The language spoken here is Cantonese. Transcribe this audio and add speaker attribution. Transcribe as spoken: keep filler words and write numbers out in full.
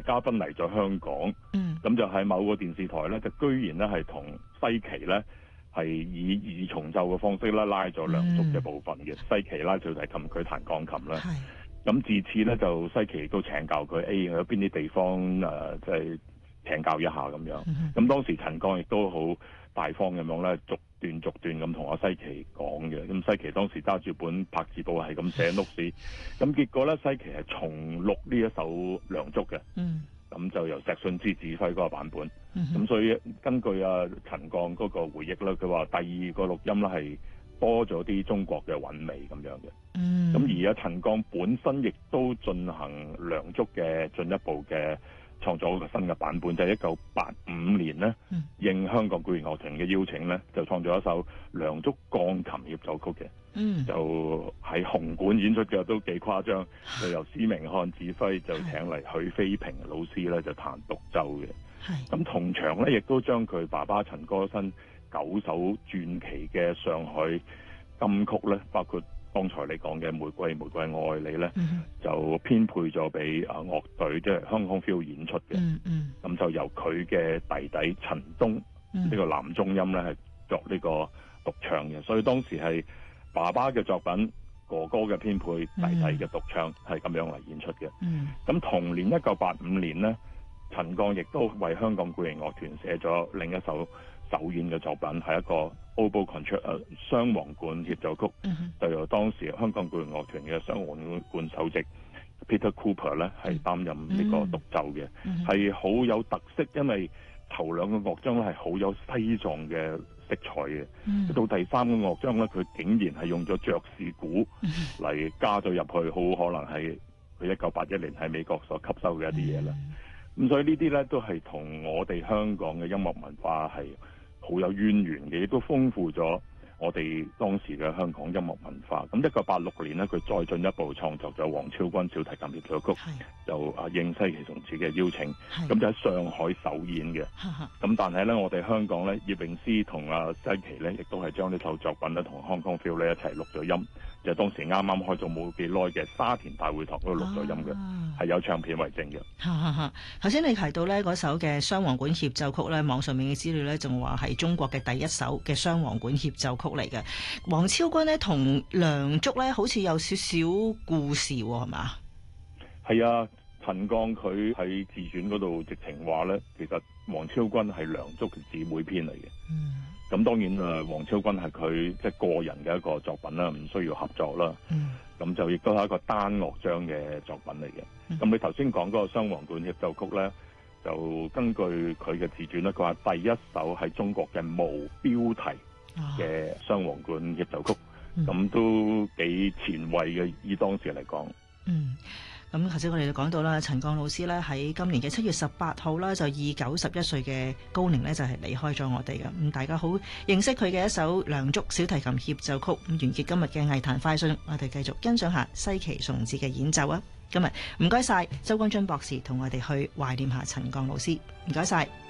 Speaker 1: 嘉賓嚟咗香港，咁、嗯、就喺某個電視台咧，就居然咧係同西琪咧係以二重奏嘅方式咧拉咗梁祝嘅部分嘅，嗯、西琪拉小提琴，佢彈鋼琴啦。咁自此咧就西琪都請教佢，誒、哎、有邊啲地方誒即係請教一下咁樣。咁、嗯、當時陳鋼亦都好大方咁樣咧，逐段逐段咁同阿西琪講嘅。咁西琪當時揸住本拍子簿係咁寫 notes，咁結果咧西琪係重錄呢一首梁祝嘅。嗯。咁就由石信之指揮嗰個版本。咁、嗯、所以根據阿陳鋼嗰個回憶咧，佢話第二個錄音咧係多咗啲中國嘅韻味咁樣嘅。嗯。咁而阿陳鋼本身亦都進行梁祝嘅進一步嘅創作一個新嘅版本，就係一九八五年咧，嗯、應香港管弦樂團嘅邀請咧，就創作一首梁祝鋼琴協奏曲嘅。嗯，就喺紅館演出嘅，都幾誇張。就由施明漢指揮，就請嚟許飛平老師咧，就彈獨奏嘅。係咁同場咧，亦都將佢爸爸陳歌辛九首傳奇嘅上海金曲咧，包括剛才你講嘅《玫瑰玫瑰愛你》咧，嗯、就編配咗俾啊樂隊，即係香港 Phil 演出嘅。嗯嗯，咁就由佢嘅弟弟陳東呢、嗯、個男中音咧，係作呢個獨唱嘅。所以當時係爸爸嘅作品，哥哥嘅編配，弟弟嘅獨唱，係咁、嗯、樣嚟演出嘅。嗯，咁同年一九八五年咧，陳鋼亦都為香港管弦樂團寫咗另一首首演嘅作品，係一個 Oboe Concerto 雙簧管協奏曲，嗯、就由當時香港管弦樂團嘅雙簧管首席 Peter Cooper 咧係擔任呢個獨奏嘅，係好、嗯、有特色，因為頭兩個樂章咧係好有西藏嘅色彩嘅，嗯、到第三個樂章咧，佢竟然係用咗爵士鼓嚟加咗入去，好可能係佢一九八一年喺美國所吸收嘅一啲嘢啦。咁、嗯、所以呢啲咧都係同我哋香港嘅音樂文化係好有淵源嘅，亦都豐富咗我哋當時嘅香港音樂文化。咁一九八六年呢，佢再進一步創作咗黃超君小提琴協奏曲，是就啊應西琪松子嘅邀請，咁是就喺上海首演嘅。咁但係咧，我哋香港咧，葉詠詩同阿西琪咧，亦都係將呢首作品咧同 Hong Kong Phil 咧一齊錄咗音，就係、當時啱啱開咗冇幾耐嘅沙田大會堂嗰度錄咗音嘅，係、啊、有唱片為證嘅。
Speaker 2: 頭先你提到咧嗰首嘅雙簧管協奏曲咧，網上面嘅資料咧仲話係中國嘅第一首嘅雙簧管協奏曲嚟嘅。黃超君咧同梁祝咧好似有少少故事喎，係嘛？
Speaker 1: 係啊，陳鋼佢喺自傳嗰度直情話咧，其實黃超君係梁祝嘅姊妹篇嚟嘅。嗯。咁當然誒，黃超君係佢即係個人嘅一個作品啦，唔需要合作啦。嗯。咁就亦都係一個單樂章嘅作品嚟嘅。咁、嗯、你頭先講嗰個雙簧管協奏曲咧，就根據佢嘅自傳咧，佢話第一首係中國嘅無標題嘅雙簧管協奏曲，咁、嗯、都幾前衛嘅，以當時嚟講。嗯。
Speaker 2: 咁頭先我哋就講到啦，陳鋼老師咧喺今年嘅七月十八號啦，就以九十一歲嘅高齡咧就係離開咗我哋嘅。咁大家好認識佢嘅一首梁祝小提琴協奏曲。咁完結今日嘅藝壇快訊，我哋繼續欣賞下西琪松子嘅演奏啊！今日唔該晒周君臻博士同我哋去懷念下陳鋼老師，唔該晒。